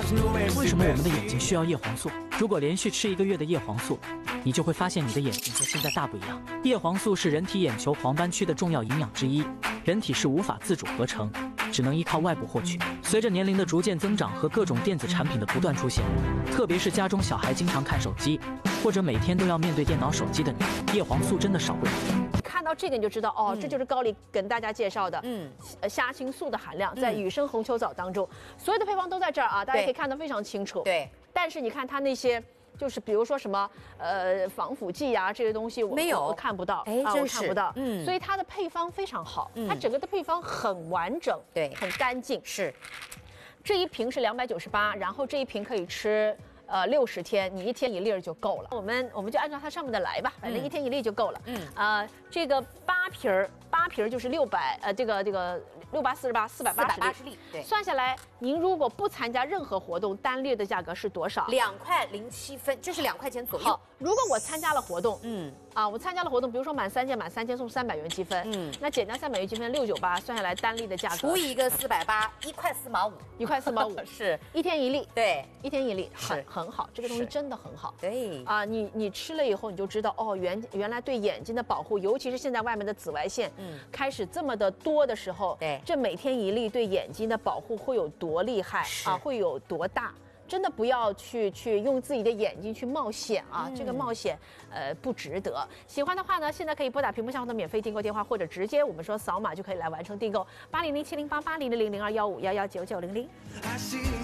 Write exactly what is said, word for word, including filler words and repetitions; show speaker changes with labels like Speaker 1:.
Speaker 1: 为什么我们的眼睛需要叶黄素？如果连续吃一个月的叶黄素，你就会发现你的眼睛和现在大不一样。叶黄素是人体眼球黄斑区的重要营养之一，人体是无法自主合成，只能依靠外部获取。随着年龄的逐渐增长和各种电子产品的不断出现，特别是家中小孩经常看手机，或者每天都要面对电脑、手机的你，叶黄素真的少不了。
Speaker 2: 看到这个你就知道哦，
Speaker 3: 嗯、
Speaker 2: 这就是高丽跟大家介绍的，嗯，呃，虾青素的含量在雨生红球藻当中，所有的配方都在这儿啊，大家可以看得非常清楚。
Speaker 3: 对，
Speaker 2: 但是你看它那些。就是比如说什么呃防腐剂啊这些东西我
Speaker 3: 没有
Speaker 2: 我看不到，
Speaker 3: 哎，
Speaker 2: 啊、
Speaker 3: 真
Speaker 2: 我看不到，
Speaker 3: 嗯，
Speaker 2: 所以它的配方非常好，
Speaker 3: 嗯、
Speaker 2: 它整个的配方很完整，
Speaker 3: 对，
Speaker 2: 很干净。
Speaker 3: 是，
Speaker 2: 这一瓶是两百九十八，然后这一瓶可以吃呃六十天，你一天一粒儿就够了。我们我们就按照它上面的来吧，反正一天一粒就够了。嗯，呃，这个八瓶儿八瓶儿就是六百呃这个这个六八四十八四百八十粒，
Speaker 3: 对，
Speaker 2: 算下来您如果不参加任何活动，单粒的价格是多少？
Speaker 3: 两块零七分，就是两块钱左右。
Speaker 2: 好，如果我参加了活动，
Speaker 3: 嗯，
Speaker 2: 啊，我参加了活动，比如说满三件，满三件送三百元积分，嗯，那减掉三百元积分六九八，算下来单粒的价格
Speaker 3: 除以一个四百八，一块四毛五，
Speaker 2: 一块四毛五，
Speaker 3: 是
Speaker 2: 一天一粒，
Speaker 3: 对，
Speaker 2: 一天一粒，很很好，这个东西真的很好，
Speaker 3: 对，
Speaker 2: 啊，你你吃了以后你就知道哦，原原来对眼睛的保护，尤其是现在外面的紫外线，嗯，开始这么的多的时候，
Speaker 3: 对，
Speaker 2: 这每天一粒对眼睛的保护会有多厉害啊，会有多大？真的不要去去用自己的眼睛去冒险啊！嗯、这个冒险，呃，不值得。喜欢的话呢，现在可以拨打屏幕上方的免费订购电话，或者直接我们说扫码就可以来完成订购，八零零七零八八零零零零二幺五幺幺九九零零。